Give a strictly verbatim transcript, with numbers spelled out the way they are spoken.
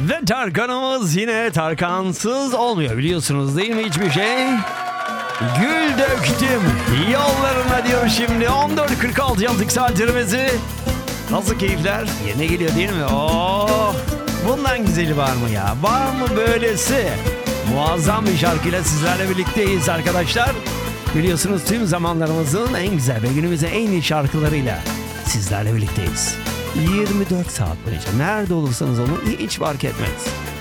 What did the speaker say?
Ve Tarkan'ımız yine Tarkansız olmuyor, biliyorsunuz değil mi hiçbir şey? Gül döktüm yollarına diyor şimdi. on dört kırk altı yaptık saatlerimizi. Nasıl keyifler? Yerine geliyor değil mi? Oh, bundan güzeli var mı ya? Var mı böylesi? Muazzam bir şarkıyla sizlerle birlikteyiz arkadaşlar. Biliyorsunuz tüm zamanlarımızın en güzel ve günümüzün en iyi şarkılarıyla sizlerle birlikteyiz. yirmi dört saat boyunca nerede olursanız olun hiç fark etmez.